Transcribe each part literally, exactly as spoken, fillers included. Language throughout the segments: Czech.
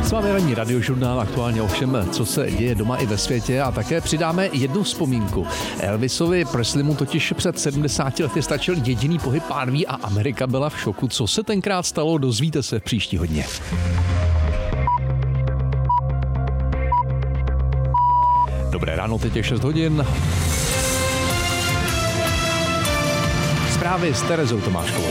S vámi ranní radiožurnál, aktuálně o všem, co se děje doma i ve světě, a také přidáme jednu vzpomínku. Elvisovi Presleymu totiž před sedmdesáti lety stačil jediný pohyb pánví a Amerika byla v šoku. Co se tenkrát stalo, dozvíte se v příští hodině. Dobré ráno, teď je šest hodin. Zprávy s Terezou Tomáškovou.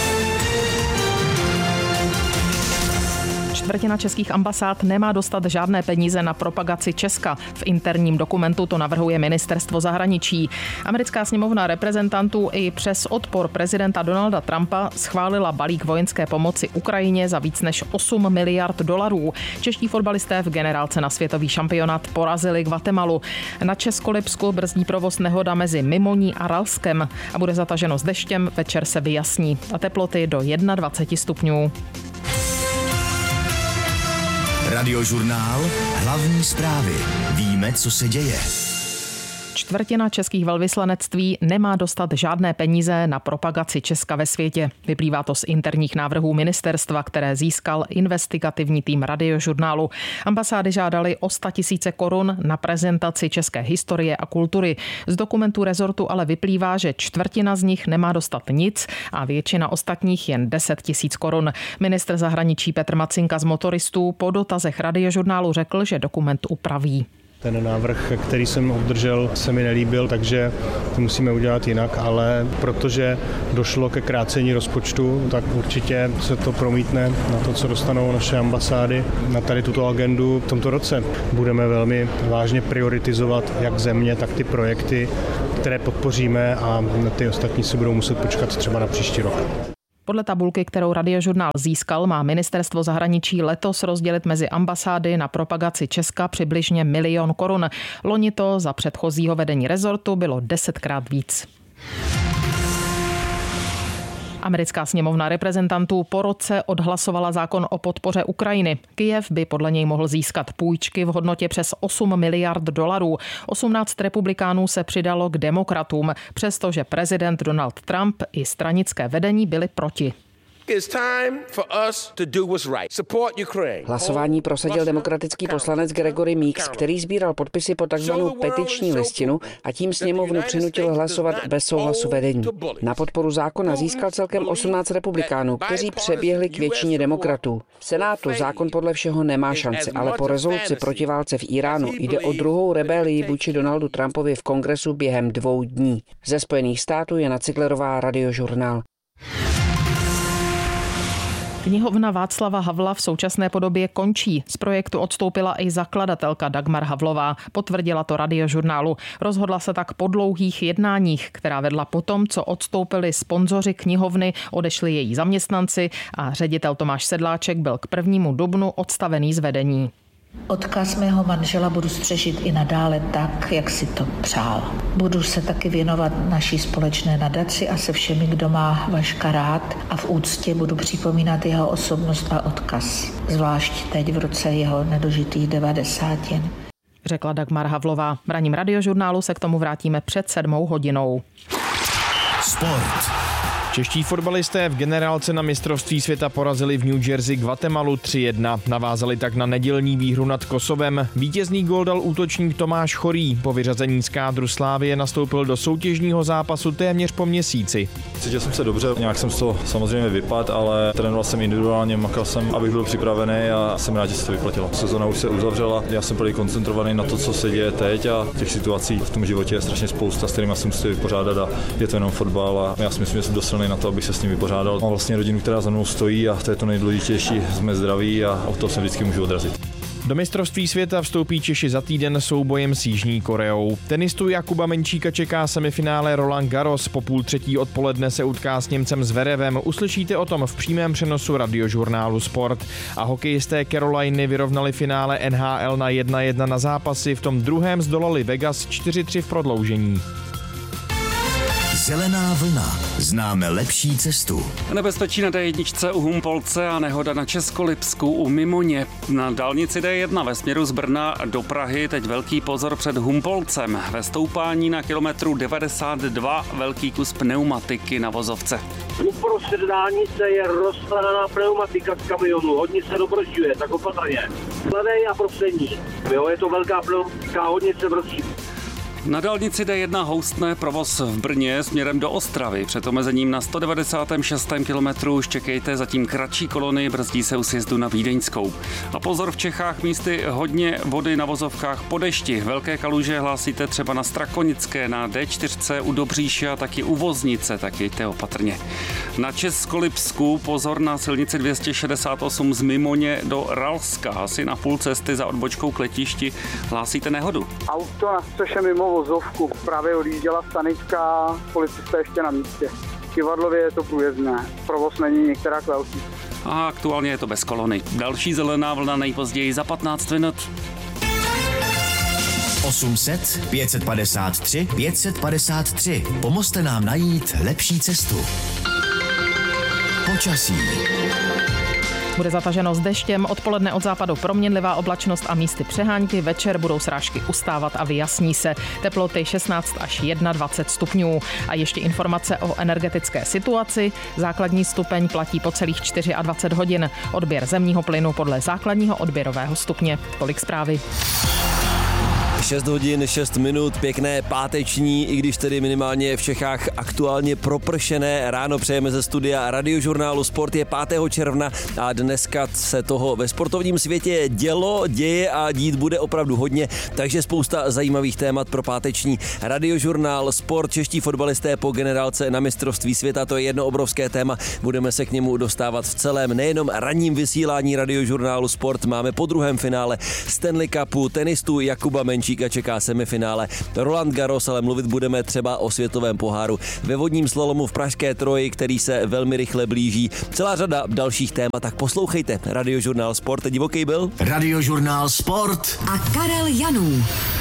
Čtvrtina českých ambasád nemá dostat žádné peníze na propagaci Česka. V interním dokumentu to navrhuje ministerstvo zahraničí. Americká sněmovna reprezentantů i přes odpor prezidenta Donalda Trumpa schválila balík vojenské pomoci Ukrajině za víc než osm miliard dolarů. Čeští fotbalisté v generálce na světový šampionát porazili Guatemalu. Na Českolipsku brzdí provoz nehoda mezi Mimoní a Ralskem a bude zataženo s deštěm, večer se vyjasní a teploty do dvacet jedna stupňů. Radiožurnál, hlavní zprávy. Víme, co se děje. Čtvrtina českých velvyslanectví nemá dostat žádné peníze na propagaci Česka ve světě. Vyplývá to z interních návrhů ministerstva, které získal investigativní tým Radiožurnálu. Ambasády žádaly o sto tisíce korun na prezentaci české historie a kultury. Z dokumentů rezortu ale vyplývá, že čtvrtina z nich nemá dostat nic a většina ostatních jen deset tisíc korun. Ministr zahraničí Petr Macinka z Motoristů po dotazech Radiožurnálu řekl, že dokument upraví. Ten návrh, který jsem obdržel, se mi nelíbil, takže to musíme udělat jinak, ale protože došlo ke krácení rozpočtu, tak určitě se to promítne na to, co dostanou naše ambasády na tady tuto agendu v tomto roce. Budeme velmi vážně prioritizovat jak země, tak ty projekty, které podpoříme, a ty ostatní si budou muset počkat třeba na příští rok. Podle tabulky, kterou Radiožurnál získal, má ministerstvo zahraničí letos rozdělit mezi ambasády na propagaci Česka přibližně milion korun. Loni to za předchozího vedení rezortu bylo desetkrát víc. Americká sněmovna reprezentantů po roce odhlasovala zákon o podpoře Ukrajiny. Kyjev by podle něj mohl získat půjčky v hodnotě přes osm miliard dolarů. osmnáct republikánů se přidalo k demokratům, přestože prezident Donald Trump i stranické vedení byli proti. Hlasování prosadil demokratický poslanec Gregory Meeks, který sbíral podpisy po takzvanou petiční listinu a tím sněmovnu přinutil hlasovat bez souhlasu vedení. Na podporu zákona získal celkem osmnáct republikánů, kteří přeběhli k většině demokratů. V Senátu zákon podle všeho nemá šanci, ale po rezoluci proti válce v Iránu jde o druhou rebelii vůči Donaldu Trumpovi v Kongresu během dvou dní. Ze Spojených států Jana Ciglerová, Radiožurnál. Knihovna Václava Havla v současné podobě končí. Z projektu odstoupila i zakladatelka Dagmar Havlová. Potvrdila to Radiožurnálu. Rozhodla se tak po dlouhých jednáních, která vedla potom, co odstoupili sponzoři knihovny, odešli její zaměstnanci a ředitel Tomáš Sedláček byl k prvnímu dubnu odstavený z vedení. Odkaz mého manžela budu střežit i nadále tak, jak si to přál. Budu se taky věnovat naší společné nadaci a se všemi, kdo má Vaška rád, a v úctě budu připomínat jeho osobnost a odkaz, zvlášť teď v roce jeho nedožitých devadesátin. Řekla Dagmar Havlová. V ranním Radiožurnálu se k tomu vrátíme před sedmou hodinou. Sport. Čeští fotbalisté v generálce na mistrovství světa porazili v New Jersey Guatemalu tři jedna. Navázali tak na nedělní výhru nad Kosovem. Vítězný gól dal útočník Tomáš Chorý. Po vyřazení z kádru Slávie nastoupil do soutěžního zápasu téměř po měsíci. Cítil jsem se dobře, nějak jsem z toho samozřejmě vypadl, ale trénoval jsem individuálně, makal jsem, abych byl připravený, a jsem rád, že se to vyplatilo. Sezona už se uzavřela, já jsem byl koncentrovaný na to, co se děje teď, a těch situací v tom životě je strašně spousta, s kterými se musí vypořádat, a je to jenom fotbal, a já si myslím, že jsem dost silný na to, abych se s ním vypořádal. Mám vlastně rodinu, která za mnou stojí, a to je to nejdůležitější, jsme zdraví a o to se vždycky můžu odrazit. Do mistrovství světa vstoupí Češi za týden soubojem s Jižní Koreou. Tenistu Jakuba Menčíka čeká semifinále Roland Garros. Po půl třetí odpoledne se utká s Němcem Zverevem. Uslyšíte o tom v přímém přenosu Radiožurnálu Sport. A hokejisté Caroliny vyrovnali finále N H L na jedna jedna na zápasy. V tom druhém zdolali Vegas čtyři tři v prodloužení. Zelená vlna. Známe lepší cestu. Nebezpečí na D jedna u Humpolce a nehoda na Českolipsku u Mimoně. Na dálnici D jedna ve směru z Brna do Prahy teď velký pozor před Humpolcem. Ve stoupání na kilometru devadesát dva velký kus pneumatiky na vozovce. Uprostřed dálnice je rozkladaná pneumatika z kamionu, hodně se dobrožuje, tak opatrně. Levej a prostřední, jo, je to velká pneumatika, hodně se brzdí. Na dálnici D jedna houstne provoz v Brně směrem do Ostravy. Před omezením na sto devadesát šest kilometru už čekejte zatím kratší kolony, brzdí se u sjezdu na Vídeňskou. A pozor, v Čechách místy hodně vody na vozovkách po dešti. Velké kaluže hlásíte třeba na Strakonické, na D čtyři u Dobříše a taky u Voznice, tak jeďte opatrně. Na Českolipsku pozor na silnici dvě stě šedesát osm z Mimoně do Ralska. Asi na půl cesty za odbočkou k letišti hlásíte nehodu. Auto na střeše mimo vozovku. Právě odjížděla stanička, policista ještě na místě. V Kivadlově je to průjezdné. Provoz není některá velký. A aktuálně je to bez kolony. Další zelená vlna nejpozději za patnáct minut. osm set, pět set padesát tři, pět set padesát tři. Pomozte nám najít lepší cestu. Počasí. Bude zataženo s deštěm, odpoledne od západu proměnlivá oblačnost a místy přehánky, večer budou srážky ustávat a vyjasní se. Teploty šestnáct až dvacet jedna stupňů. A ještě informace o energetické situaci. Základní stupeň platí po celých dvacet čtyři hodin. Odběr zemního plynu podle základního odběrového stupně. Tolik zprávy. šest hodin, šest minut, pěkné páteční, i když tedy minimálně v Čechách aktuálně propršené ráno přejeme ze studia Radiožurnálu Sport. Je pátého června a dneska se toho ve sportovním světě dělo, děje a dít bude opravdu hodně, takže spousta zajímavých témat pro páteční Radiožurnál Sport. Čeští fotbalisté po generálce na mistrovství světa, to je jedno obrovské téma, budeme se k němu dostávat v celém nejenom ranním vysílání Radiožurnálu Sport. Máme po druhém finále Stanley Cupu tenistu Jakuba Menčíka čeká semifinále Roland Garros, ale mluvit budeme třeba o světovém poháru ve vodním slalomu v Pražské Troji, který se velmi rychle blíží. Celá řada dalších témat, tak poslouchejte Radiožurnál Sport. Divoký byl Radiožurnál Sport a Karel Janů.